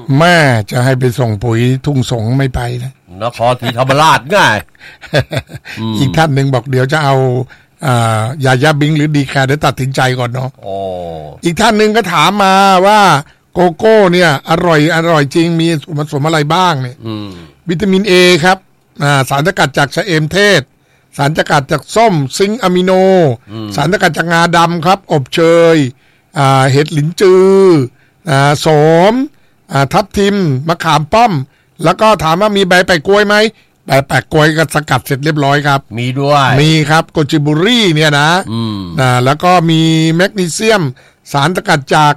แม่จะให้ไปส่งปุ๋ยทุ่งสงไม่ไปนะนครศรีธรรมราชง่ายอีกท่านหนึ่งบอกเดี๋ยวจะเอายาบิงหรือดีแคร์เดี๋ยวตัดสินใจก่อนเนาะอีกท่านหนึ่งก็ถามมาว่าโกโก้เนี่ยอร่อยจริงมีส่วนผสมอะไรบ้างเนี่ยวิตามิน A ครับสารสกัดจากชะเอมเทศสารสกัดจากส้มซิงค์อะมิโนสารสกัดจากงาดำครับอบเชยเห็ดหลินจือโสมทับทิมมะขามป้อมแล้วก็ถามว่ามีใบแปะกล้วยไหมใบแปะกล้วยก็สกัดเสร็จเรียบร้อยครับมีด้วยมีครับโกจิบุรี่เนี่ยนะแล้วก็มีแมกนีเซียมสารสกัดจาก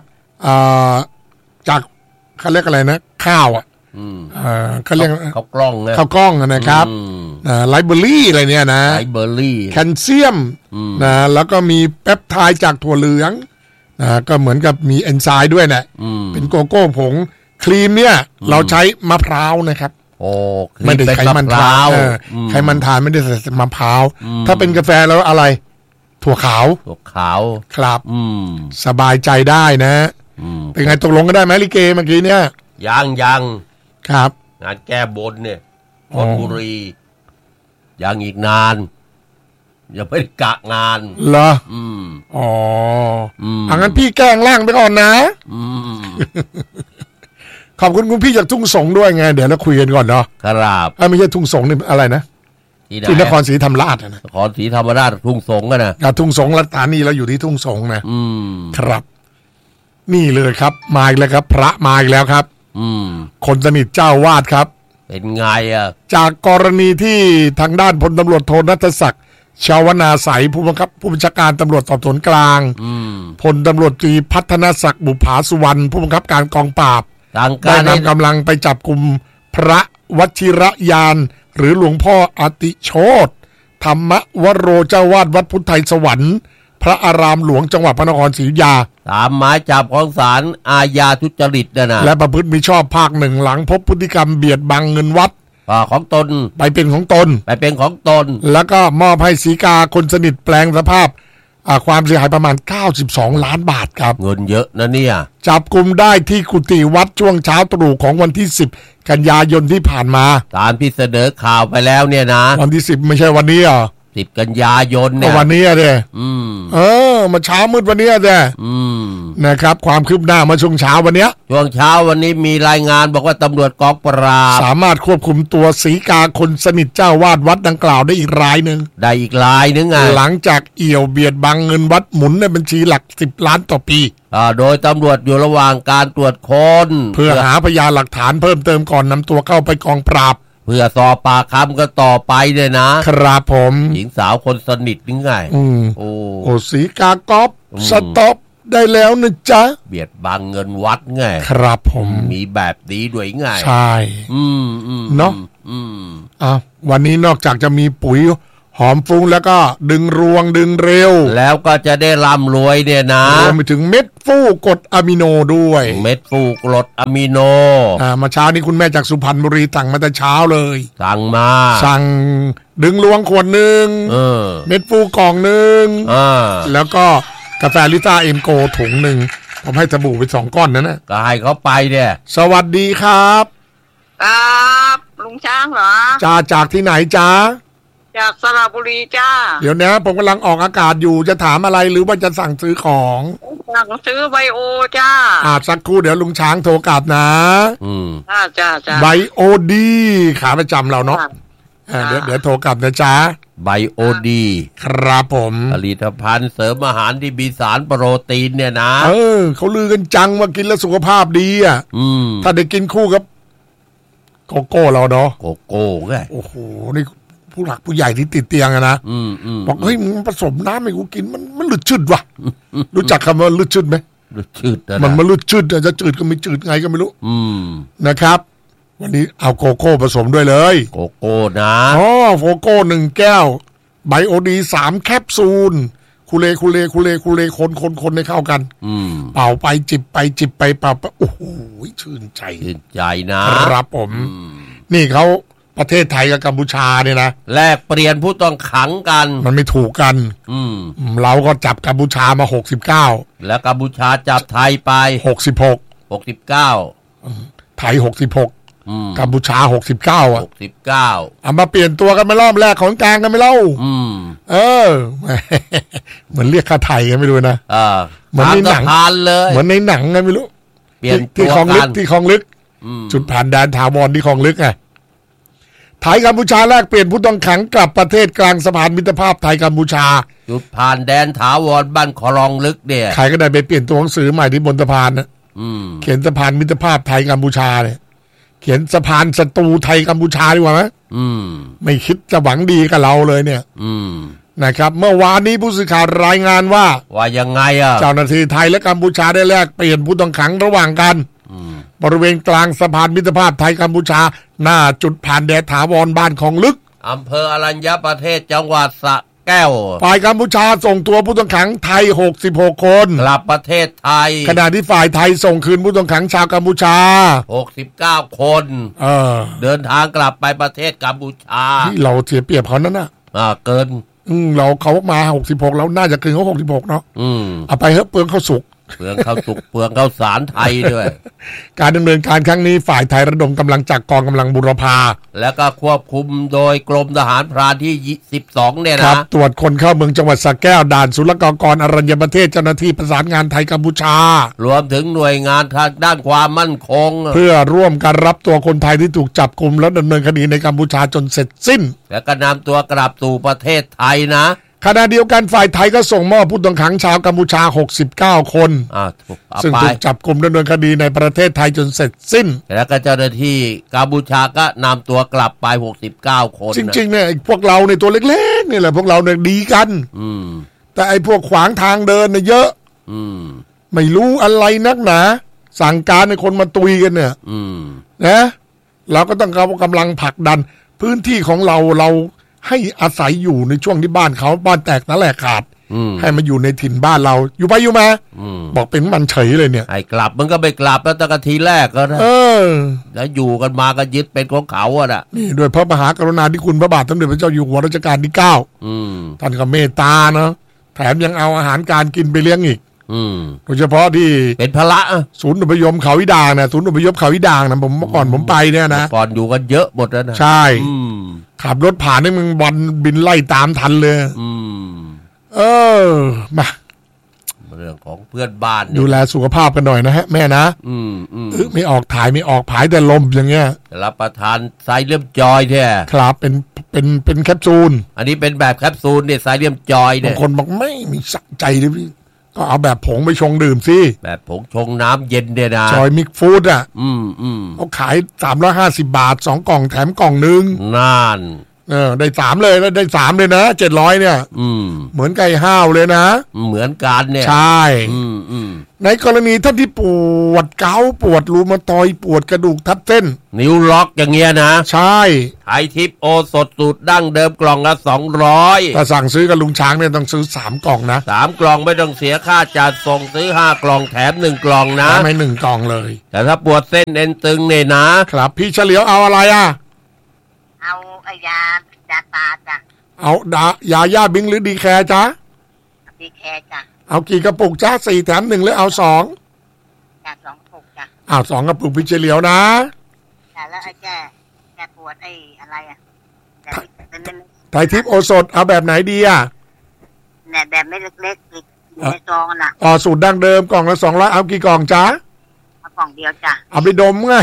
เขาเรียกอะไรนะข้าวเขาเรียกข้าวกล้องนะข้าวกล้องนะครับไลเบอรี่อะไรเนี่ยนะไลเบอรี่แคลเซียมแล้วก็มีเปปไทด์จากถั่วเหลืองก็เหมือนกับมีเอนไซม์ด้วยนะเป็นโกโก้ผงครีมเนี่ยเราใช้มะพร้าวนะครับไม่ได้ไขมันทานไขมันทานไม่ได้ใส่มะพร้าวถ้าเป็นกาแฟแล้วอะไรถั่วขาวครับสบายใจได้นะเป็นไงตกลงก็ได้ไหมลิเกเมื่อกี้เนี่ยยังครับงานแก้บนเนี่ยชลบุรียังอีกนานอย่าไปกะงานเหรองั้นพี่แกล้งล่างไปก่อนนะขอบคุณพี่จากทุ่งสงด้วยไงเดี๋ยวเราคุยกันก่อนเนาะครับไม่ใช่ทุ่งสงนี่อะไรนะที่นครศรีธรรมราชนะนครศรีธรรมราชทุ่งสงกันนะทุ่งสงสถานีเราอยู่ที่ทุ่งสงนะครับนี่เลยครับมาอีกแล้วครับพระมาอีกแล้วครับคนสนิทเจ้าวาดครับเป็นไงจากกรณีที่ทางด้านพลตำรวจโทณัฐศักดิ์ชาวนาใสผู้บัญชาการตำรวจสอบสวนกลางพลตำรวจตรีพัฒนศักดิ์บุภาสุวรรณผู้บังคับการกองปราบได้นำกำลังไปจับกุมพระวชิรยานหรือหลวงพ่ออติโชติธรรมวโรเจ้าวาดวัดพุทธไทยสวรรค์พระอารามหลวงจังหวัดพระนครศรีอยุธยาตามหมายจับของศาลอาญาทุจริตนะและประพฤติมิชอบภาค 1หลังพบพฤติกรรมเบียดบังเงินวัดของตนไปเป็นของตนแล้วก็มอบให้ศรีกาคนสนิทแปลงสภาพความเสียหายประมาณ92ล้านบาทครับเงินเยอะนะเนี่ยจับกุมได้ที่กุฏิวัดช่วงเช้าตรู่ของวันที่10กันยายนที่ผ่านมาตามที่เสนอข่าวไปแล้วเนี่ยนะวันที่10ไม่ใช่วันนี้ 10กันยายนเนี่ยวันนี้เนี่ยมาเช้ามืดวันนี้เนี่ยนะครับความคืบหน้ามาช่วงเช้าวันนี้มีรายงานบอกว่าตำรวจกองปราบสามารถควบคุมตัวศรีกาคนสนิทเจ้าวาดวัดดังกล่าวได้อีกรายหนึ่งไงหลังจากเอี่ยวเบียดบังเงินวัดหมุนในบัญชีหลัก10ล้านต่อปีโดยตำรวจอยู่ระหว่างการตรวจค้นเพื่อหาพยานหลักฐานเพิ่มเติมก่อนนำตัวเข้าไปกองปราบเพื่อสอบปากคำก็ต่อไปเลยนะครับผมหญิงสาวคนสนิทนี่ไงโอ้ศรีกากอบสต็อปได้แล้วนะจ๊ะเบียดบังเงินวัดไงครับผมมีแบบนี้ด้วยไงใช่เนาะวันนี้นอกจากจะมีปุ๋ยหอมฟุ้งแล้วก็ดึงรวงดึงเร็วแล้วก็จะได้ร่ำรวยเนี่ยนะรวมไปถึงเม็ดฟูกรดอะมิโนด้วยเม็ดฟูกรดอะมิโนมาเช้านี้คุณแม่จากสุพรรณบุรีสั่งมาแต่เช้าเลยสั่งดึงรวงขวดนึงเม็ดฟูกล่องนึงแล้วก็กาแฟลิต้าเอ็มโกถุงนึงผมให้สบู่ไป2ก้อนนะก็ให้เขาไปเนี่ยสวัสดีครับลุงช้างเหรอจากที่ไหนจ้าจากสระบุรีจ้าเดี๋ยวนะผมกำลังออกอากาศอยู่จะถามอะไรหรือว่าจะสั่งซื้อของสั่งซื้อไบโอจ้าสักครู่เดี๋ยวลุงช้างโทรกลับนะจ้าไบโอดีขาประจำเราเนาะเดี๋ยวโทรกลับนะจ๊ะไบโอดีครับผมผลิตภัณฑ์เสริมอาหารที่มีสารโปรตีนเนี่ยนะเขาลือกันจังว่ากินแล้วสุขภาพดีถ้าได้กินคู่กับโกโก้เราเนาะโกโก้ไงโอ้โหนี่ผู้หลักผู้ใหญ่ที่ติดเตียงนะบอกเฮ้ยมึงผสมน้ำให้กูกินมันลืดชืดว่ะรู้จักคำว่าลืดชืดไหมลืดชืดมันลืดชืดจะจืดก็ไม่จืดไงก็ไม่รู้นะครับวันนี้เอาโกโก้ผสมด้วยเลยโกโก้นะโกโก้1แก้วไบโอดี3แคปซูลคูเลคนให้เข้ากันเป่าไปจิบไปเป่าโอ้โหชื่นใจนะครับผมนี่เขาประเทศไทยกับกัมพูชาเนี่ยนะแลกเปลี่ยนผู้ต้องขังกันมันไม่ถูกกันเราก็จับกัมพูชามา69 แล้วกัมพูชาจับไทยไป 69 ไทย66กัมพูชา69อ่ะ 69 เอามาเปลี่ยนตัวกันมารอบแรกของกลางกันไม่เล่าเหมือนเรียกค่าไทยกันไม่รู้นะเหมือนในหนังเลยเหมือนในหนังกันไม่รู้เปลี่ยนที่คลองลึกจุดผ่านแดนถาวรที่คลองลึกไงไทยกัมพูชาแลกเปลี่ยนผู้ต้องขังกลับประเทศกลางสะพานมิตรภาพไทยกัมพูชาจุดผ่านแดนถาวรบ้านคลองลึกเนี่ยใครก็ได้ไปเปลี่ยนตัวหนังสือใหม่ที่บนสะพานนะเขียนสะพานมิตรภาพไทยกัมพูชาเนี่ยเขียนสะพานศัตรูไทยกัมพูชาดีกว่าไหมไม่คิดจะหวังดีกับเราเลยเนี่ยนะครับเมื่อวานนี้ผู้สื่อข่าวรายงานว่ายังไงเจ้าหน้าที่ไทยและกัมพูชาได้แลกเปลี่ยนผู้ต้องขังระหว่างกันบริเวณกลางสะพานมิตรภาพไทยกัมพูชาหน้าจุดผ่านแดนถาวรบ้านของลึกอำเภออรัญญประเทศจังหวัดสระแก้วฝ่ายกัมพูชาส่งตัวผู้ต้องขังไทย66คนกลับประเทศไทยขณะที่ฝ่ายไทยส่งคืนผู้ต้องขังชาวกัมพูชา 69คนเดินทางกลับไปประเทศกัมพูชาที่เราเสียเปรียบเขานั่นน่ะเกินเขามา66แล้วน่าจะคืนเขา66เนาะเอาไปเถอะเปลืองข้าวสุกเปลืองข้าวสุกเปลืองข้าวสารไทยด้วยการดำเนินการครั้งนี้ฝ่ายไทยระดมกำลังจากกองกำลังบุรพาแล้วก็ควบคุมโดยกรมทหารพรานที่12เนี่ยนะตรวจคนเข้าเมืองจังหวัดสระแก้วด่านศุลกากรอรัญญประเทศเจ้าหน้าที่ประสานงานไทยกัมพูชารวมถึงหน่วยงานทางด้านความมั่นคงเพื่อร่วมกันรับตัวคนไทยที่ถูกจับกุมและดำเนินคดีในกัมพูชาจนเสร็จสิ้นแล้วก็นำตัวกลับสู่ประเทศไทยนะขณะเดียวกันฝ่ายไทยก็ส่งมอบผู้ต้องขังชาวกัมพูชา69คนซึ่งถูกจับกุมดำเนินคดีในประเทศไทยจนเสร็จสิ้นแล้วก็เจ้าหน้าที่กัมพูชาก็นำตัวกลับไป69คนจริงๆเนี่ยพวกเราในตัวเล็กๆนี่แหละพวกเราเนี่ยดีกันแต่ไอ้พวกขวางทางเดินเนี่ยเยอะไม่รู้อะไรนักหนาสั่งการให้คนมาตุยกันเนี่ยนะเราก็ต้องเอากำลังผลักดันพื้นที่ของเราให้อาศัยอยู่ในช่วงที่บ้านเขาบ้านแตกนั่นแหละขาดให้มาอยู่ในถิ่นบ้านเราอยู่ไปอยู่มาบอกเป็นมันเฉยเลยเนี่ยไอ้กลับมันก็ไปกลับแล้วตั้งแต่ทีแรกก็นะแล้วอยู่กันมาก็ยึดเป็นของเขาอ่ะนี่ด้วยพระมหากรุณาธิคุณพระบาทสมเด็จพระเจ้าอยู่หัวรัชกาลที่9ท่านก็เมตตาเนาะแถมยังเอาอาหารการกินไปเลี้ยงอีกโดยเฉพาะที่เป็นพระศูนย์อพยพเขาวิดางนะศูนย์อพยพเขาวิดางนะผมเมื่อก่อนผมไปเนี่ยนะก่อนอยู่กันเยอะหมดแล้วนะใช่ขับรถผ่านนี่มึงบอลบินไล่ตามทันเลยมาเรื่องของเพื่อนบ้านดูแลสุขภาพกันหน่อยนะฮะแม่นะไม่ออกถ่ายไม่ออกผายแต่ลมอย่างเงี้ยรับประทานไซเลียมจอยแท้ครับเป็นแคปซูลอันนี้เป็นแบบแคปซูลเนี่ยไซเลียมจอยเนี่ยบางคนบอกไม่มีสักใจเลยพี่ก็เอาแบบผงไปชงดื่มสิแบบผงชงน้ำเย็นเนี่ยนะจอยมิกฟู้ดอ่ะเขาขาย350 บาท2กล่องแถมกล่องนึงนั่นได้3เลยแล้วได้3เลยนะ700เนี่ยเหมือนไก่ห้าวเลยนะเหมือนกันเนี่ยใช่ในกรณีท่านที่ปวดเกาปวดรูมาตอยปวดกระดูกทับเส้นนิ้วล็อกอย่างเงี้ยนะใช่ไทยทิพย์โอสถสูตรดั้งเดิมกล่องละ200 ถ้าสั่งซื้อกับลุงช้างเนี่ยต้องซื้อ3กล่องนะ 3กล่องไม่ต้องเสียค่าจัดส่งซื้อ5กล่องแถม1กล่องนะไม่1กล่องเลยแต่ถ้าปวดเส้นเอ็นตึงเนี่ยนะครับพี่เฉลียวเอาอะไรอ่ะเอายาตาจ้ะเอายาย่าบิงหรือดีแคร์จ้ะดีแคร์จ้ะเอากี่กระปุกจ้ะ4แถม1หรือเอา2 จ้ะ2กระปุกจ้ะเอา2กระปุกพี่เฉลียวนะจ้ะแล้วไอ้แกปวดไอ้อะไรอ่ะไทยทิพย์โอสถเอาแบบไหนดีอ่ะเนี่ยแบบไม่เล็กๆอีกในซองน่ะสูตรดั้งเดิมกล่องละ200เอากี่กล่องจ้ะเอากล่องเดียวจ้ะเอาไปดมไง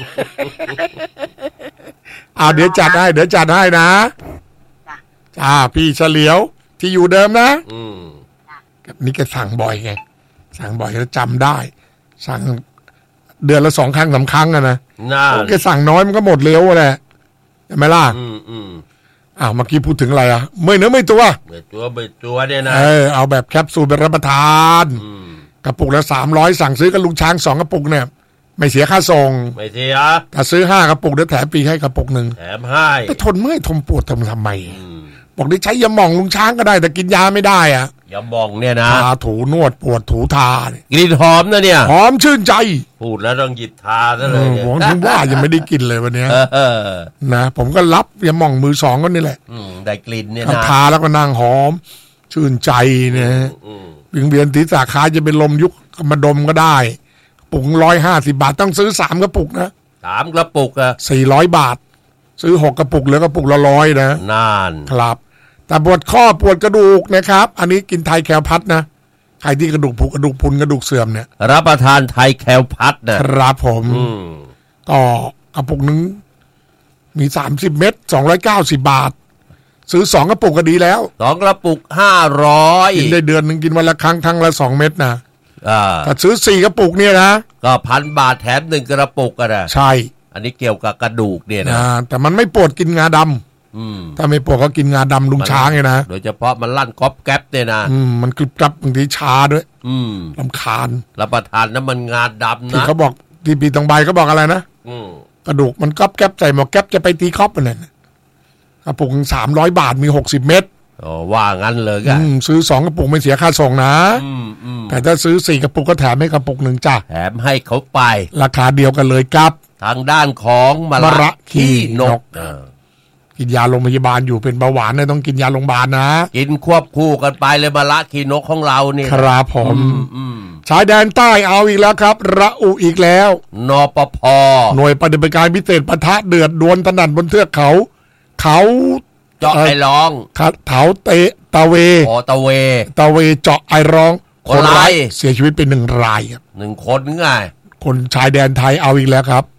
เดี๋ยวจัดให้นะจ้าพี่เฉลียวที่อยู่เดิมนะนี่แกสั่งบ่อยไงสั่งบ่อยแล้วจำได้สั่งเดือนละ2 ครั้ง3 ครั้งอะนะแกสั่งน้อยมันก็หมดเร็วแหละใช่ไหมล่ะเมื่อกี้พูดถึงอะไรอ่ะไม่เนื้อไม่ตัวเนี่ยนะเอาแบบแคปซูลเป็นรับประทานกระปุกละ300สั่งซื้อกับลุงช้าง2กระปุกเนี่ยไม่เสียค่าส่งไม่เสียแต่ซื้อ5กระปุกเดี๋ยวแถมฟรีให้กระปุกนึงแถมให้ไปทนเมื่อยทนปวดทำไมบอกได้ใช้ยาหม่องลุงช้างก็ได้แต่กินยาไม่ได้อ่ะยาหม่องเนี่ยนะทาถูนวดปวดถูทากลิ่นหอมนะเนี่ยหอมชื่นใจพูดแล้วต้องหยิบทาซะเลยผมว่ายังไม่ได้กินเลยวันนี้นะผมก็รับยาหม่องมือ2ก็นี่แหละได้กลิ่นเนี่ยนะทาแล้วก็นั่งหอมชื่นใจเนี่ยวิงเวียนศีรษะคล้ายจะเป็นลมยุบมาดมก็ได้ปุก150 บาทต้องซื้อ3กระปุกนะ 3 กระปุกอะ 400 บาทซื้อ6 กระปุกเหลือกระปุกละ100นะนานครับแต่ปวดข้อปวดกระดูกนะครับอันนี้กินไทยแคลพัดนะใครที่กระดูกผุกระดูกพุนกระดูกเสื่อมเนี่ยรับประทานไทยแคลพัดนะครับผมก็กระปุกนึงมี30 เม็ด290 บาทซื้อ2 กระปุกก็ดีแล้ว 2 กระปุก500 กินได้เดือนนึงกินวันละครั้งละ2 เม็ดนะถ้าซื้อ4 กระปุกเนี่ยนะก็1,000 บาทแถม1 กระปุกก็ได้ใช่อันนี้เกี่ยวกับกระดูกเนี่ยนะแต่มันไม่ปวดกินงาดำถ้าไม่ปวดก็กินงาดำลุงช้างไงนะโดยเฉพาะมันลั่นก๊อบแก๊บเนี่ยนะมันกรึบกรับบางทีชาด้วยรำคาญรับประทานน้ำมันงาดำนะที่เขาบอกที่ปีตองใบเขาบอกอะไรนะกระดูกมันก๊อบแก๊บใส่หมวกแก๊บจะไปตีครอบมันเลยกระปุก300 บาทมี60 เม็ดว่างั้นเลยกันซื้อ2 กระปุกไม่เสียค่าส่งนะแต่ถ้าซื้อ4 กระปุกก็แถมให้กระปุก1จ้ะแถมให้เขาไปราคาเดียวกันเลยครับทางด้านของมะระขี้นกกินยาโรงพยาบาลอยู่เป็นเบาหวานเนี่ยต้องกินยาโรงพยาบาลนะกินควบคู่กันไปเลยมะระขี้นกของเราเนี่ยครับผมชายแดนใต้เอาอีกแล้วครับระอุอีกแล้วนปภ. หน่วยปฏิบัติการพิเศษปะทะเดือดดวลถนัดบนเทือกเขาเจาะไอร้องเขาตะเวตะเวเจาะไอร้องคนร้ายเสียชีวิตเป็น1 รายครับ 1 คนไงคนชายแดนไทยเอาอีกแล้วครับ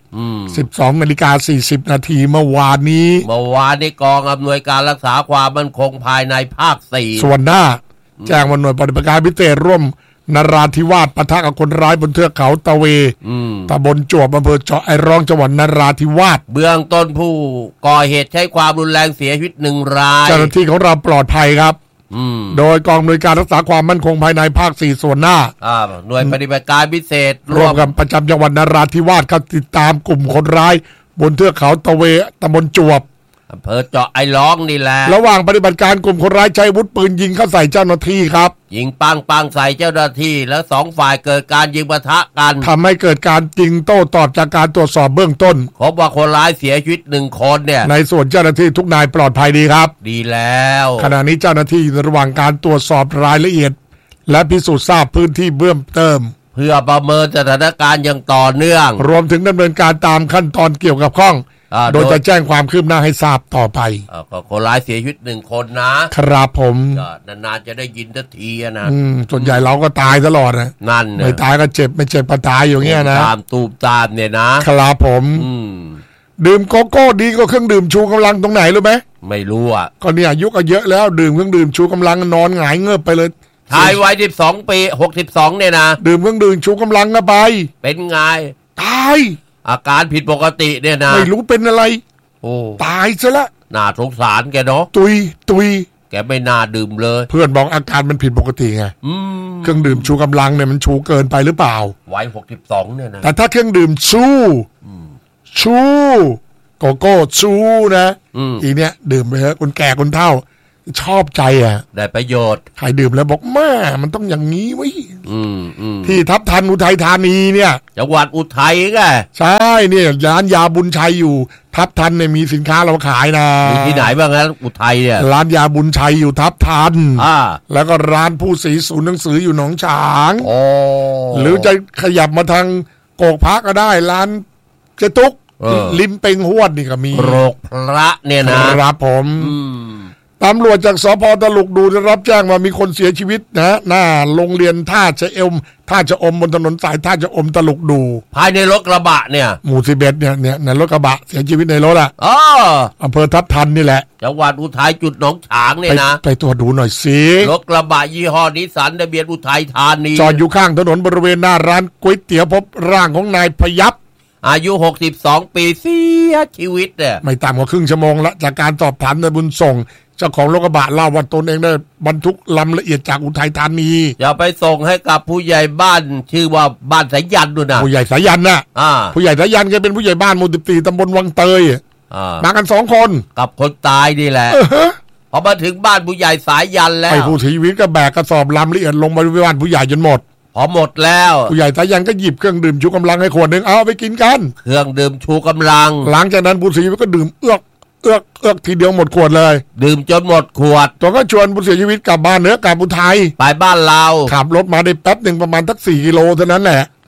12:40 นาทีเมื่อวานนี้กองอำนวยการรักษาความมั่นคงภายในภาค 4 ส่วนหน้าแจ้งว่าหน่วยปฏิบัติการพิเศษร่วมนราธิวาสปะทะกับคนร้ายบนเทือกเขาตะเวตำบลจวบอำเภอเจาะไอร้องจังหวัดนราธิวาสเบื้องต้นผู้ก่อเหตุใช้ความรุนแรงเสียชีวิต1 รายเจ้าหน้าที่ของเราปลอดภัยครับโดยกองอำนวยการรักษาความมั่นคงภายในภาค 4ส่วนหน้าหน่วยปฏิบัติการพิเศษร่วมกับประจำจังหวัดนราธิวาสเข้าติดตามกลุ่มคนร้ายบนเทือกเขาตะเวตำบลจวบอำเภอเจาะไอร้องนี่แหละระหว่างปฏิบัติการกลุ่มคนร้ายใช้อาวุธปืนยิงเข้าใส่เจ้าหน้าที่ครับยิงปังใส่เจ้าหน้าที่แล้ว2 ฝ่ายเกิดการยิงปะทะกันทำให้เกิดการยิงโต้ตอบจากการตรวจสอบเบื้องต้นพบว่าคนร้ายเสียชีวิต1 คนเนี่ยในส่วนเจ้าหน้าที่ทุกนายปลอดภัยดีครับดีแล้วขณะนี้เจ้าหน้าที่อยู่ระหว่างการตรวจสอบรายละเอียดและพิสูจน์ทราบพื้นที่เบื้องต้นเพื่อประเมินสถานการณ์อย่างต่อเนื่องรวมถึงดำเนินการตามขั้นตอนเกี่ยวกับข้องโดยจะแจ้งความคืบหน้าให้ทราบต่อไปคนร้ายเสียชีวิต1 คนนะครับผมนานๆจะได้ยินทันทีนะส่วนใหญ่เราก็ตายตลอดนะนั่นไม่ตายก็เจ็บไม่เจ็บก็ตายอย่างเงี้ยนะตามเนี่ยนะครับผมดื่มโกโก้ดีก็เครื่องดื่มชูกำลังตรงไหนรู้ไหมไม่รู้อ่ะก็เนี่ยอายุก็เยอะแล้วดื่มเครื่องดื่มชูกำลังนอนหงายเงือบไปเลยชายวัย12 ปี62เนี่ยนะดื่มเครื่องดื่มชูกำลังก็ไปเป็นไงตายอาการผิดปกติเนี่ยนะไม่รู้เป็นอะไรตายซะละน่าสงสารแกเนาะตุยแกไม่น่าดื่มเลยเพื่อนบอกอาการมันผิดปกติไงเครื่องดื่มชูกำลังเนี่ยมันชูเกินไปหรือเปล่าวัย62เนี่ยนะแต่ถ้าเครื่องดื่มชูโกโก้ชูนะอีเนี้ยดื่มไปเถอะคนแก่คนเฒ่าชอบใจได้ประโยชน์ใครดื่มแล้วบอกแม่มันต้องอย่างนี้ไว้ที่ทับทันอุทัยธานีเนี่ยจังหวัดอุทัยไงใช่เนี่ยร้านยาบุญชัยอยู่ทับทันเนี่ยมีสินค้าเราขายนะมีที่ไหนบ้างนะอุทัยเนี่ยร้านยาบุญชัยอยู่ทับทันแล้วก็ร้านผู้ศรีศูนย์หนังสืออยู่หนองฉางหรือจะขยับมาทางโกกพระก็ได้ร้านเจตุกลิมเป่งหวดนี่ก็มีโรคพระเนี่ยนะครับผมตำรวจจากสภ.ตลุกดูได้รับแจ้งว่ามีคนเสียชีวิตนะหน้าโรงเรียนท่าชะอมบนถนนสายท่าชะอมตลุกดูภายในรถกระบะเนี่ยหมู่11เนี่ยในรถกระบะเสียชีวิตในรถอำเภอทับทันนี่แหละจังหวัดอุทัยจุดหนองฉางเนี่ยนะไปตรวจดูหน่อยสิรถกระบะยี่ห้อนิสสันทะเบียนอุทัยธานีจอดอยู่ข้างถนนบริเวณหน้าร้านก๋วยเตี๋ยวพบร่างของนายพยับอายุ62 ปีเสียชีวิตเนี่ยไม่ต่ำกว่าครึ่งชั่วโมงละจากการสอบถามนายบุญส่งเจ้าของรถกระบะเล่าว่าตนเองได้บรรทุกลำละเอียดจากอุทัยธานีจะไปส่งให้กับผู้ใหญ่บ้านชื่อว่าบ้านสายยันด้วยนะผู้ใหญ่สายยันนะผู้ใหญ่สายยันแกเป็นผู้ใหญ่บ้านหมู่14ตำบลวังเตยมากัน2 คนกับคนตายนี่แหละพอมาถึงบ้านผู้ใหญ่สายยันแล้วผู้เสียชีวิตก็แบกกระสอบลำละเอียดลงมาที่บ้านผู้ใหญ่จนหมดพอหมดแล้วผู้ใหญ่สายันก็หยิบเครื่องดื่มชูกำลังให้ขวดนึงเอาไปกินกันเครื่องดื่มชูกำลังหลังจากนั้นผู้เสียชีวิตก็ดื่มเอือกทีเดียวหมดขวดเลยดื่มจนหมดขวดตัวก็ชวนผู้เสียชีวิตกลับบ้านกลับอุทัยไปบ้านเราขับรถมาได้แป๊บนึงประมาณสัก4 กิโลเท่านั้นแหละ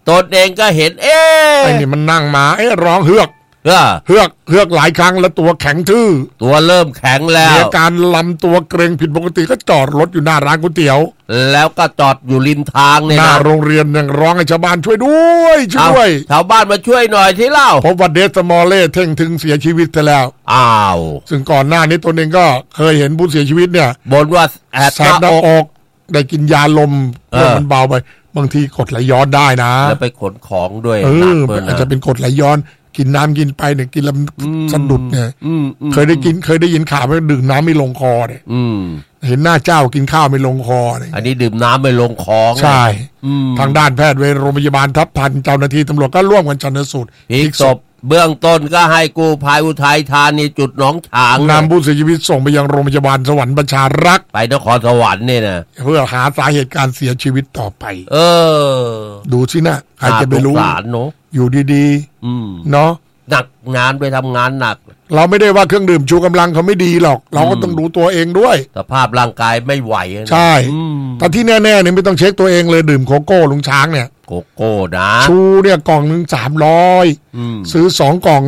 ตนเองก็เห็นไอ้นี่มันนั่งมาร้องเฮือกหลายครั้งแล้วตัวแข็งทื่อตัวเริ่มแข็งแล้วมีการลำตัวเกรงผิดปกติก็จอดรถอยู่หน้าร้านก๋วยเตี๋ยวแล้วก็จอดอยู่ริมทางเนี่ยหน้าโรงเรียนยังร้องให้ชาวบ้านช่วยด้วยชาวบ้านมาช่วยหน่อยที่เล่าพบว่าเดสมอลเล่เท่งถึงเสียชีวิตไปแล้วซึ่งก่อนหน้านี้ตนเองก็เคยเห็นผู้เสียชีวิตเนี่ยบ่นว่าแสบหน้าอกได้กินยาลมเพื่อมันเบาไปบางทีกดไหลย้อนได้นะแล้วไปขนของด้วยอาจจะเป็นกดไหลย้อนกินน้ำกินไปเนี่ยกินแล้วสะดุดเนี่ยเคยได้ยินข่าวว่าดื่มน้ำไม่ลงคอเนี่ยเห็นหน้าเจ้ากินข้าวไม่ลงคอเนี่ยอันนี้ดื่มน้ำไม่ลงคอใช่ทางด้านแพทย์เวชโรงพยาบาลทับทันเจ้าหน้าที่ตำรวจก็ร่วมกันชันสูตรพลิกศพเบื้องต้นก็ให้กู้ภัยอุทัยธานีจุดหนองฉางนำผู้เสียชีวิตส่งไปยังโรงพยาบาลสวรรค์ประชารักษ์ไปนครสวรรค์เนี่ยนะเพื่อหาสาเหตุการเสียชีวิตต่อไปดูสินะใครจะไปรู้อยู่ดีๆเนาะหนักงานไปทำงานหนักเราไม่ได้ว่าเครื่องดื่มชูกำลังเขาไม่ดีหรอกเราก็ต้องดูตัวเองด้วยสภาพร่างกายไม่ไหวใช่แต่ที่แน่ๆเนี่ยไม่ต้องเช็คตัวเองเลยดื่มโกโก้ลุงช้างเนี่ยโกโก้นะชูเนี่ยกล่องนึง300ซื้อ2กล่อง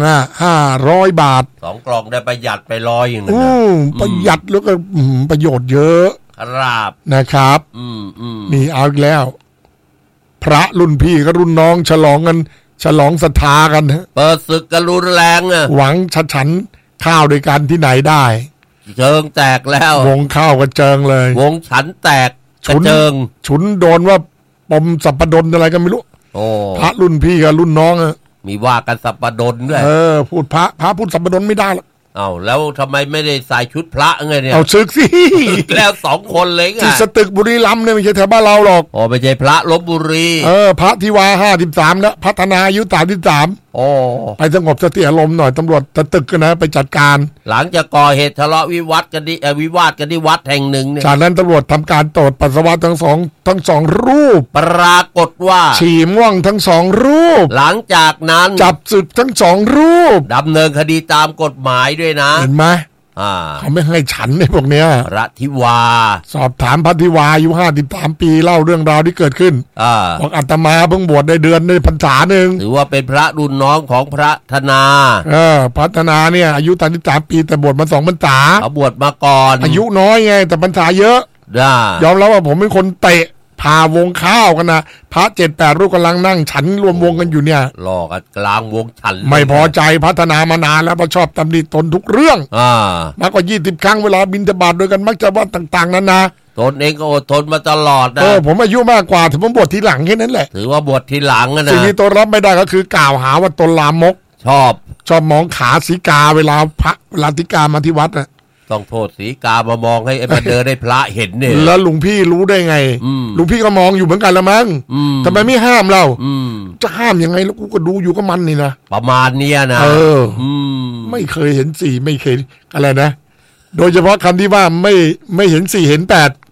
500 บาท 2กล่องได้ประหยัดไป100อย่างนั้นประหยัดแล้วก็ประโยชน์เยอะครับนะครับนี่เอาอีกแล้วพระรุ่นพี่กับรุ่นน้องฉลองศรัทธากันเปิดศึกกันรุนแรงหวังฉันข้าวด้วยกันที่ไหนได้เจิงแตกแล้ววงข้าวกระเจิงเลยวงฉันแตกกระเจิงฉุนโดนว่าปมสัปปดนอะไรกันไม่รู้พระรุ่นพี่กับรุ่นน้องมีว่ากันสัปปดนด้วยพูดพระพูดสัปปดนไม่ได้หรอกแล้วทำไมไม่ได้ใส่ชุดพระไงเนี่ยเอาศึกสิแล้ว2คนเลยไงที่สตึกบุรีรัมย์เนี่ยไม่ใช่แถวบ้านเราหรอกไม่ใช่พระลพบุรีพระทิวา53นะพัฒนาอายุ33ไปสงบสติอารมณ์หน่อยตำรวจตะตึกกันนะไปจัดการหลังจากก่อเหตุทะเลาะวิวาทกันที่วัดแห่งหนึ่งเนี่ยจากนั้นตำรวจทำการตรวจปัสสาวะทั้งสองรูปปรากฏว่าฉี่ม่วงทั้ง2รูปหลังจากนั้นจับศึกทั้ง2รูปดำเนินคดีตามกฎหมายด้วยนะเห็นไหมเขาไม่ให้ฉันในพวกเนี้ยพระทิวาสอบถามพระทิวาอายุ53 ปีเล่าเรื่องราวที่เกิดขึ้นบอกอาตมาเพิ่งบวชได้เดือนในพรรษาหนึ่งถือว่าเป็นพระรุ่นน้องของพระธนาพระธนาเนี่ยอายุ33 ปีแต่บวชมา2 พรรษาเขาบวชมาก่อนอายุน้อยไงแต่พรรษาเยอะยอมรับว่าผมเป็นคนเตะพาวงข้าวกันนะพระ 7-8 รูปกำลังนั่งฉันรวมวงกันอยู่เนี่ยหลอกกันกลางวงฉันไม่พอใจพัฒนามานานแล้วเพราะชอบตำหนิตนทุกเรื่องมากกว่า20 ครั้งเวลาบิณฑบาตโดยกันมักจะว่าต่างๆนั้นนะตนเองก็อดทนมาตลอดนะผมอายุมากกว่าถึงผมบวชทีหลังแค่นั้นแหละถือว่าบวชทีหลังนะสิ่งที่ตนรับไม่ได้ก็คือกล่าวหาว่าตนลามกชอบมองขาสีกาเวลาพระเวลาธิกามาที่วัดนะต้องโทษสีกามามองให้มาเดินได้พระเห็นเนี่ยแล้วลุงพี่รู้ได้ไงลุงพี่ก็มองอยู่เหมือนกันละมั้งทำไมไม่ห้ามเราจะห้ามยังไงแล้วกูก็ดูอยู่กับมันนี่นะประมาณเนี้ยนะไม่เคยเห็น4ไม่เคยอะไรนะโดยเฉพาะคำที่ว่าไม่เห็น4เห็น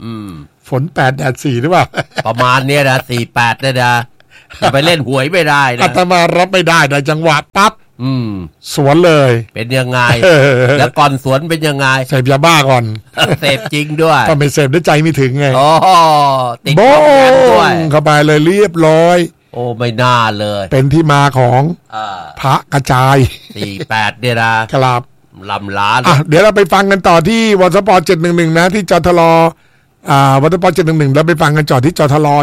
8ฝน8แดด4หรือเปล่าประมาณเนี้ยนะ48เนี่ยนะจะไปเล่นหวยไม่ได้นะอาตมารับไม่ได้ในจังหวะปั๊บสวนเลยเป็นยังไงแล้วก่อนสวนเป็นยังไงเสพยาบ้าก่อนเสพจริงด้วยก็ไม่เสพด้วยใจไม่ถึงไงติดบ้องด้วยเข้าไปเลยเรียบร้อยโอ้ไม่น่าเลยเป็นที่มาของพระกระจาย 48เนี่ยนะครับลำล้านเดี๋ยวเราไปฟังกันต่อที่วสป711นะที่จทลวสป711แล้วไปฟังกันต่อที่จทล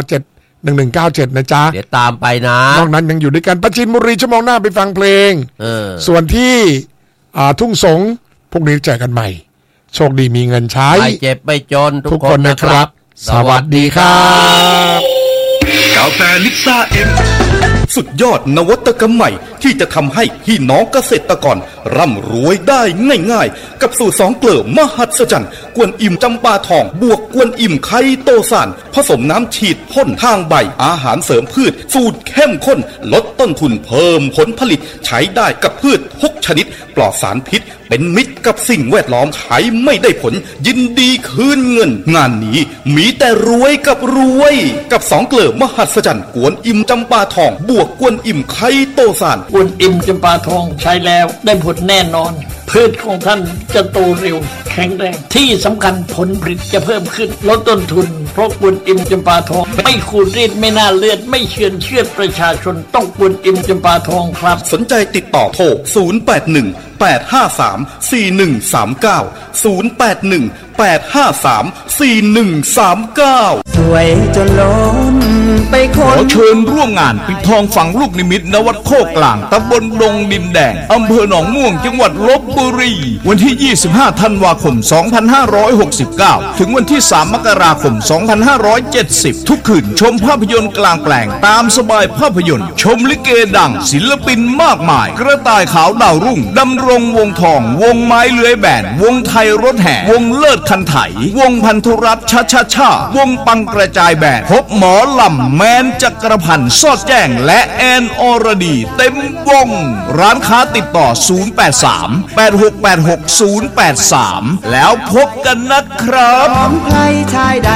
1197นะจ๊ะเดี๋ยวตามไปนะนอกนั้นยังอยู่ด้วยกันประจินบุรีชั่วโมงหน้าไปฟังเพลงส่วนที่ทุ่งสงพวกนี้เจอกันใหม่โชคดีมีเงินใช้ไม่เจ็บไม่จนทุกคนนะครับสวัสดีครับกาแฟลิซ่าเอ็มสุดยอดนวัตกรรมใหม่ที่จะทำให้พี่น้องเกษตรกรร่ำรวยได้ง่ายๆกับสูตร2 เกลือมหัศจรรย์กวนอิ่มจำปาทองบวกกวนอิ่มไคโตซานผสมน้ำฉีดพ่นทางใบอาหารเสริมพืชสูตรเข้มข้นลดต้นทุนเพิ่มผลผลิตใช้ได้กับพืชทุกชนิดปลอดสารพิษเป็นมิตรกับสิ่งแวดล้อมใช้ไม่ได้ผลยินดีคืนเงินงานนี้มีแต่รวยกับรวยกับ2 เกลือมหัศจรรย์กวนอิ่มจำปาทองบวกกวนอิ่มไคโตซานกวนอิ่มจำปาทองใช้แล้วได้ผลแน่นอนพืชของท่านจะโตเร็วแข็งแรงที่สำคัญผลผลิตจะเพิ่มขึ้นลดต้นทุนเพราะกวนอิมจำปาทองไม่ขูดรีดไม่น่าเลือดไม่เชือดประชาชนต้องกวนอิมจำปาทองครับสนใจติดต่อโทร08185341390818534139 สวยจนล้นไปขอเชิญร่วมงานปิดทองฝังลูกนิมิตณวัดโคกกลางตำบลดงดินแดงอำเภอหนองม่วงจังหวัดลพบุรีวันที่25ธันวาคม2569ถึงวันที่3มกราคม2570ทุกคืนชมภาพยนตร์กลางแปลงตามสบายภาพยนตร์ชมลิเกดังศิลปินมากมายกระต่ายขาวดาวรุ่งดำรงวงทองวงไม้เลื้อยแบนวงไทยรถแห่วงเลิศคันไถวงพันธุรัตน์ชาวงปังกระจายแบนพบหมอลำแมนจักรพันธ์สอดแจ้งและแอนอรดีเต็มวงร้านค้าติดต่อ0838686083แล้วพบกันนะครับใครชายใด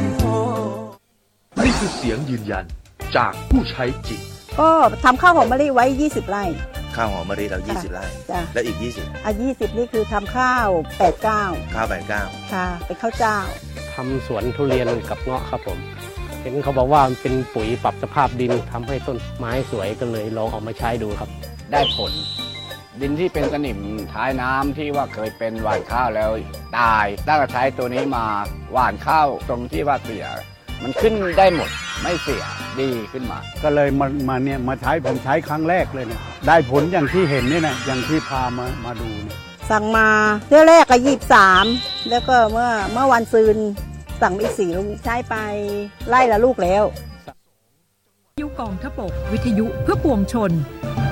นี่คือเสียงยืนยันจากผู้ใช้จริงก็ทำข้าวหอมมะลิไว้20 ไร่ข้าวหอมมะลิเรา20 ไร่แล้วอีก20 20นี่คือทำข้าว89 ข้าว89 ค่ะเป็นข้าวเจ้าทำสวนทุเรียนกับเงาะครับผมเห็นเขาบอกว่ามันเป็นปุ๋ยปรับสภาพดินทำให้ต้นไม้สวยก็เลยลองเอามาใช้ดูครับได้ผลดินที่เป็นสนิมท้ายน้ำที่ว่าเคยเป็นหว่านข้าวแล้วตายตั้งแต่ใช้ตัวนี้มาหว่านข้าวตรงที่ว่าเสียมันขึ้นได้หมดไม่เสียดีขึ้นมาก็เลยมาใช้ผมใช้ครั้งแรกเลยเนี่ยได้ผลอย่างที่เห็นนี่นะอย่างที่พามาดูเนี่ยสั่งมาเที่ยวแรกก็23แล้วก็เมื่อวันซืนสั่งอีก4 ลูกใช้ไปไล่ละลูกแล้วยุกองทพบกวิทยุเพื่อปวงชน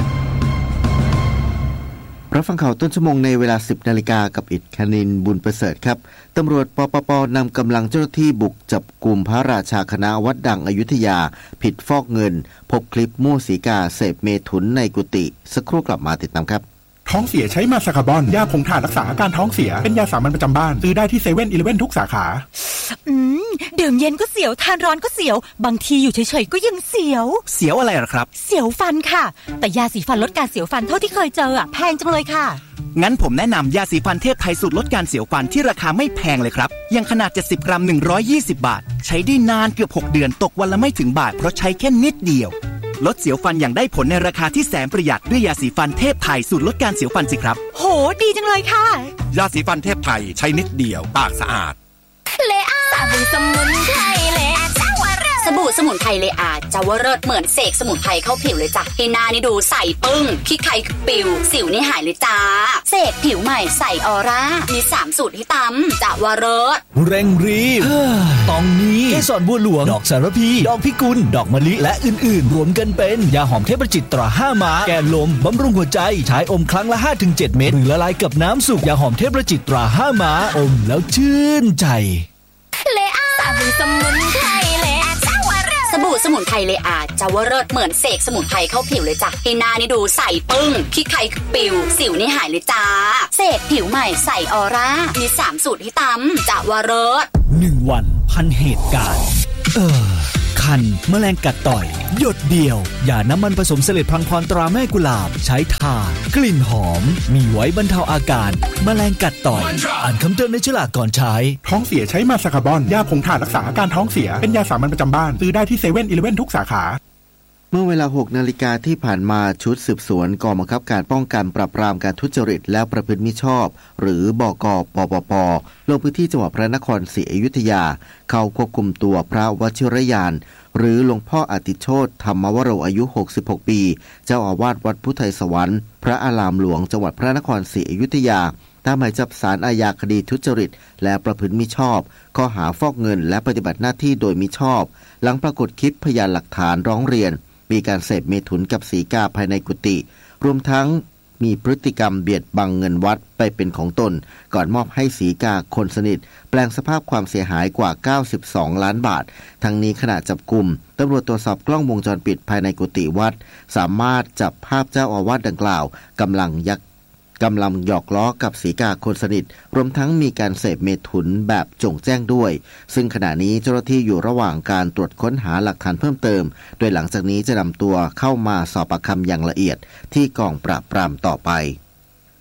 รับฟังข่าวต้นชั่วโมงในเวลา 10 นาฬิกากับอิฐคณินบุญประเสริฐครับตำรวจปปป.นำกำลังเจ้าหน้าที่บุกจับกลุ่มพระราชาคณะวัดดังอยุธยาผิดฟอกเงินพบคลิปมั่วสีกาเสพเมถุนในกุฏิสักครู่กลับมาติดตามครับท้องเสียใช้มาสคาบอนยาผงถ่านรักษาอาการท้องเสียเป็นยาสามัญประจำบ้านซื้อได้ที่7-11ทุกสาขาดื่มเย็นก็เสียวทานร้อนก็เสียวบางทีอยู่เฉยๆก็ยังเสียวอะไรหรอครับเสียวฟันค่ะแต่ยาสีฟันลดการเสียวฟันเท่าที่เคยเจอแพงจังเลยค่ะงั้นผมแนะนำยาสีฟันเทพไทยสูตรลดการเสียวฟันที่ราคาไม่แพงเลยครับยังขนาด70 กรัม120 บาทใช้ได้นานเกือบ6 เดือนตกวันละไม่ถึงบาทเพราะใช้แค่นิดเดียวลดเสียวฟันอย่างได้ผลในราคาที่แสนประหยัดด้วยยาสีฟันเทพไทยสูตรลดการเสียวฟันสิครับโหดีจังเลยค่ะยาสีฟันเทพไทยใช้นิดเดียวปากสะอาดเลอาสบู่สมุนไพรเลอาเจ้าวรสบู่สมุนไพรเลอาเจ้าวรสเหมือนเสกสมุนไพรเข้าผิวเลยจ้ะให้หน้านี่ดูใสปึ้งขี้ไข่ปิวสิวนี่หายเลยจ้าเสกผิวใหม่ใสออร่ามี3 สูตรให้ตำเจ้าวรสเร่งรีบตองนี้เกสรบัวหลวงดอกสารพีดอกพิกุลดอกมะลิและอื่นๆรวมกันเป็นยาหอมเทพจิตตรา5 ม้าแก้ลมบำรุงหัวใจใช้อมครั้งละ 5-7 เม็ดหรือละลายกับน้ำสุกยาหอมเทพจิตตรา5 ม้าอมแล้วชื่นใจเลอาสบู่สมุนไพรเลอาเจ้าวรสบู่สมุนไพรเลอาเจ้าวรสเหมือนเสกสมุนไพรเข้าผิวเลยจ้ะให้หน้านี่ดูใสปึ้งขี้ไข่ปิวสิวนี่หายเลยจ้าเสกผิวใหม่ใสออร่ามี3 สูตรให้ตำเจ้าวรส 1 วันพันเหตุการณ์คันแมลงกัดต่อยหยดเดียวยาน้ำมันผสมเสลดพังพรตราแม่กุหลาบใช้ทากลิ่นหอมมีไว้บรรเทาอาการแมลงกัดต่อยอ่านคำเตือนในฉลากก่อนใช้ท้องเสียใช้มาสคาบอนยาผงถ่านรักษาอาการท้องเสียเป็นยาสามัญประจำบ้านซื้อได้ที่7-11ทุกสาขาเมื่อเวลา 6 นาฬิกาที่ผ่านมาชุดสืบสวนกองบังคับการป้องกันปราบปรามการทุจริตและประพฤติมิชอบหรือบก.ปปป.ลงพื้นที่จังหวัดพระนครศรีอยุธยาเข้าควบคุมตัวพระวชิรยานหรือหลวงพ่ออติโชติธรรมวโรอายุ66 ปีเจ้าอาวาสวัดพุทธไทยสวรรค์พระอารามหลวงจังหวัดพระนครศรีอยุธยาตามหมายจับศาลอาญาคดีทุจริตและประพฤติมิชอบข้อหาฟอกเงินและปฏิบัติหน้าที่โดยมิชอบหลังปรากฏคลิปพยานหลักฐานร้องเรียนมีการเสพเมถุนกับสีกาภายในกุฏิรวมทั้งมีพฤติกรรมเบียดบังเงินวัดไปเป็นของตนก่อนมอบให้สีกาคนสนิทแปลงสภาพความเสียหายกว่า92 ล้านบาททั้งนี้ขณะจับกุมตำรวจตรวจสอบกล้องวงจรปิดภายในกุฏิวัดสามารถจับภาพเจ้าอาวาสดังกล่าวกำลังหยอกล้อกับสีกาคนสนิทรวมทั้งมีการเสพเมถุนแบบจงแจ้งด้วยซึ่งขณะนี้เจ้าหน้าที่อยู่ระหว่างการตรวจค้นหาหลักฐานเพิ่มเติมโดยหลังจากนี้จะนำตัวเข้ามาสอบปากคำอย่างละเอียดที่กองปราบปรามต่อไป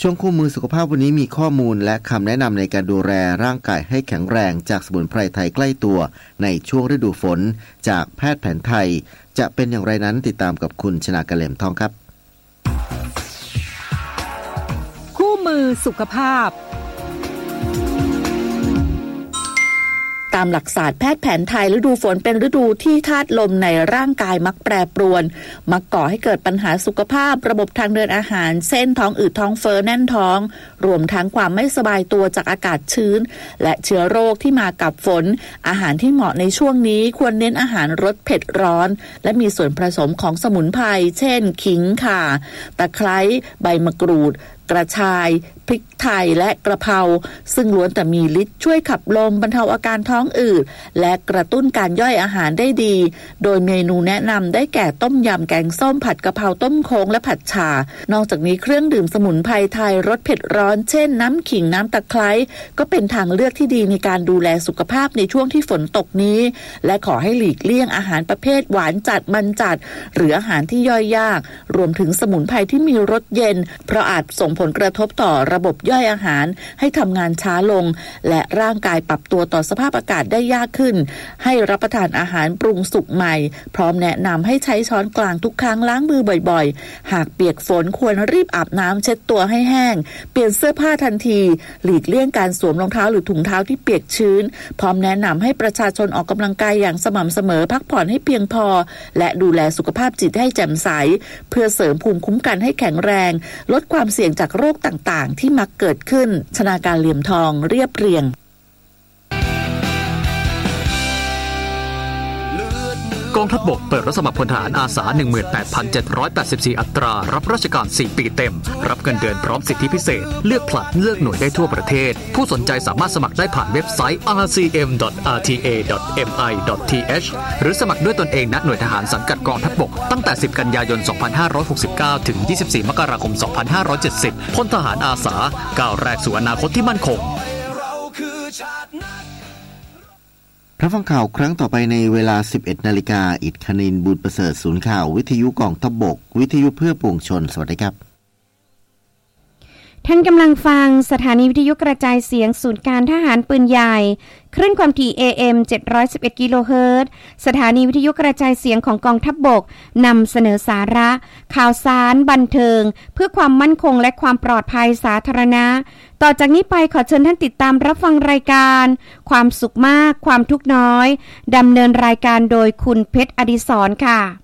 ช่วงคู่มือสุขภาพวันนี้มีข้อมูลและคำแนะนำในการดูแลร่างกายให้แข็งแรงจากสมุนไพรไทยใกล้ตัวในช่วงฤดูฝนจากแพทย์แผนไทยจะเป็นอย่างไรนั้นติดตามกับคุณชนากะเหลมทองครับคู่มือสุขภาพตามหลักศาสตร์แพทย์แผนไทยฤดูฝนเป็นฤดูที่ธาตุลมในร่างกายมักแปรปรวนมักก่อให้เกิดปัญหาสุขภาพระบบทางเดินอาหารเส้นท้องอืดท้องเฟ้อแน่นท้องรวมทั้งความไม่สบายตัวจากอากาศชื้นและเชื้อโรคที่มากับฝนอาหารที่เหมาะในช่วงนี้ควรเน้นอาหารรสเผ็ดร้อนและมีส่วนผสมของสมุนไพรเช่นขิงข่าตะไคร้ใบมะกรูดกระชายพริกไทยและกระเพราซึ่งล้วนแต่มีฤทธิ์ช่วยขับลมบรรเทาอาการท้องอืดและกระตุ้นการย่อยอาหารได้ดีโดยเมนูแนะนำได้แก่ต้มยำแกงส้มผัดกะเพราต้มโค้งและผัดฉ่านอกจากนี้เครื่องดื่มสมุนไพรไทยรสเผ็ดร้อนเช่นน้ำขิงน้ำตะไคร้ก็เป็นทางเลือกที่ดีในการดูแลสุขภาพในช่วงที่ฝนตกนี้และขอให้หลีกเลี่ยงอาหารประเภทหวานจัดมันจัดหรืออาหารที่ย่อยยากรวมถึงสมุนไพรที่มีรสเย็นเพราะอาจส่งผลกระทบต่อระบบย่อยอาหารให้ทำงานช้าลงและร่างกายปรับตัวต่อสภาพอากาศได้ยากขึ้นให้รับประทานอาหารปรุงสุกใหม่พร้อมแนะนำให้ใช้ช้อนกลางทุกครั้งล้างมือบ่อยๆหากเปียกฝนควรรีบอาบน้ำเช็ดตัวให้แห้งเปลี่ยนเสื้อผ้าทันทีหลีกเลี่ยงการสวมรองเท้าหรือถุงเท้าที่เปียกชื้นพร้อมแนะนำให้ประชาชนออกกำลังกายอย่างสม่ำเสมอพักผ่อนให้เพียงพอและดูแลสุขภาพจิตให้แจ่มใสเพื่อเสริมภูมิคุ้มกันให้แข็งแรงลดความเสี่ยงจากโรคต่างๆที่มักเกิดขึ้นชนาการเหลี่ยมทองเรียบเรียงกองทัพบกเปิดรับสมัครพลทหารอาสา 18,784 อัตรารับราชการ4ปีเต็มรับเงินเดือนพร้อมสิทธิพิเศษเลือกผลัดเลือกหน่วยได้ทั่วประเทศผู้สนใจสามารถสมัครได้ผ่านเว็บไซต์ rcm.rta.mi.th หรือสมัครด้วยตนเองณหน่วยทหารสังกัดกองทัพบกตั้งแต่10กันยายน2569ถึง24มกราคม2570พลทหารอาสาก้าวแรกสู่อนาคตที่มั่นคงรับฟังข่าวครั้งต่อไปในเวลา 11 นาฬิกาอิฐคณินบุญประเสริฐศูนย์ข่าววิทยุกองทัพบกวิทยุเพื่อปวงชนสวัสดีครับท่านกำลังฟังสถานีวิทยุกระจายเสียงศูนย์การทหารปืนใหญ่คลื่นความถี่ AM 711 กิโลเฮิรตซ์สถานีวิทยุกระจายเสียงของกองทัพบกนำเสนอสาระข่าวสารบันเทิงเพื่อความมั่นคงและความปลอดภัยสาธารณะต่อจากนี้ไปขอเชิญท่านติดตามรับฟังรายการความสุขมากความทุกข์น้อยดำเนินรายการโดยคุณเพชรอดิศรค่ะ